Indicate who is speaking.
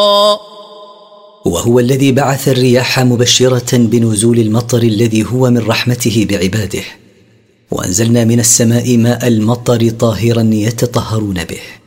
Speaker 1: وهو الذي بعث الرياح مبشرة بنزول المطر الذي هو من رحمته بعباده، وأنزلنا من السماء ماء المطر طاهرا يتطهرون به.